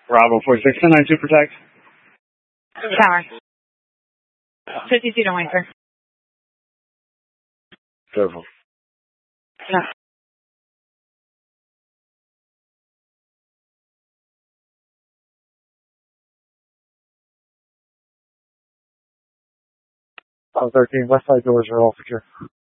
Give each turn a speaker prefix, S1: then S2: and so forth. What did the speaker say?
S1: Bravo 46, 1092, protect.
S2: Tower. 52 to wait, sir.
S1: Careful.
S2: No.
S1: Oh, 13, west side doors are all secure.